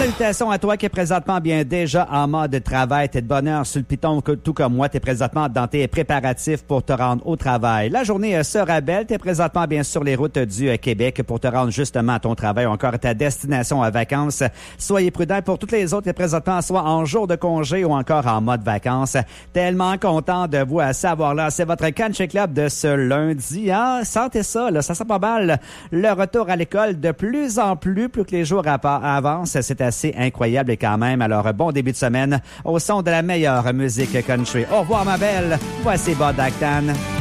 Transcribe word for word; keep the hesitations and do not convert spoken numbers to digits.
Salutations à toi qui est présentement bien déjà en mode travail. T'es de bonheur sur le piton tout comme moi. T'es présentement dans tes préparatifs pour te rendre au travail. La journée sera belle. T'es présentement bien sur les routes du Québec pour te rendre justement à ton travail ou encore à ta destination à vacances. Soyez prudents. Pour toutes les autres, t'es présentement soit en jour de congé ou encore en mode vacances. Tellement content de vous à savoir là. C'est votre Country Club de ce lundi. Hein? Sentez ça, là. Ça sent pas mal. Le retour à l'école de plus en plus, plus que les jours avancent. C'est assez incroyable quand même. Alors, bon début de semaine au son de la meilleure musique country. Au revoir, ma belle. Voici Bob Acton.